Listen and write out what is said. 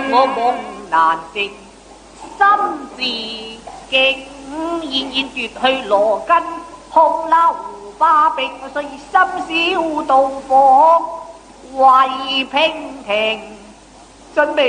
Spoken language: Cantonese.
我夢難靜，心自竟偃奪去羅根，紅樓把柄雖深小怒火為娉婷，準備